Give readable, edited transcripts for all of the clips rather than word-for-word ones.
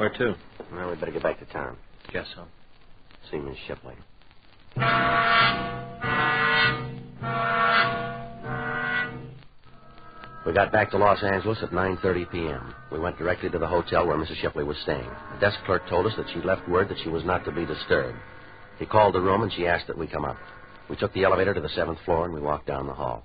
Where to? Well, we better get back to town. Guess so. See Miss Shipley. We got back to Los Angeles at 9:30 p.m. We went directly to the hotel where Mrs. Shipley was staying. The desk clerk told us that she'd left word that she was not to be disturbed. He called the room, and she asked that we come up. We took the elevator to the 7th floor, and we walked down the hall.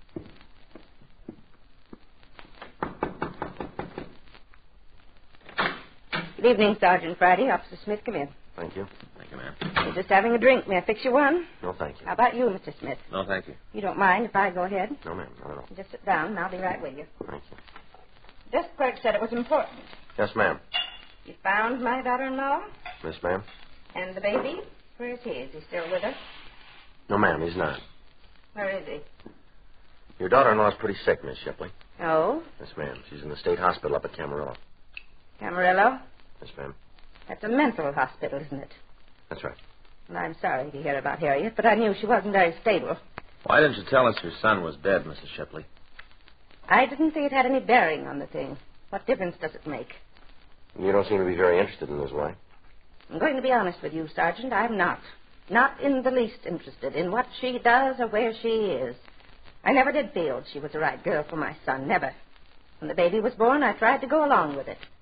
Good evening, Sergeant Friday. Officer Smith, come in. Thank you. Thank you, ma'am. We're just having a drink. May I fix you one? No, thank you. How about you, Mr. Smith? No, thank you. You don't mind if I go ahead? No, ma'am, not at all. Just sit down, and I'll be right with you. Thank you. Desk clerk said it was important. Yes, ma'am. You found my daughter-in-law? Yes, ma'am. And the baby? Where's he? Is he still with her? No, ma'am, he's not. Where is he? Your daughter-in-law's pretty sick, Miss Shipley. Oh? Yes, ma'am. She's in the state hospital up at Camarillo. Camarillo? Yes, ma'am. That's a mental hospital, isn't it? That's right. Well, I'm sorry to hear about Harriet, but I knew she wasn't very stable. Why didn't you tell us your son was dead, Mrs. Shipley? I didn't think it had any bearing on the thing. What difference does it make? You don't seem to be very interested in his wife. I'm going to be honest with you, Sergeant. I'm not. Not in the least interested in what she does or where she is. I never did feel she was the right girl for my son, never. When the baby was born, I tried to go along with it.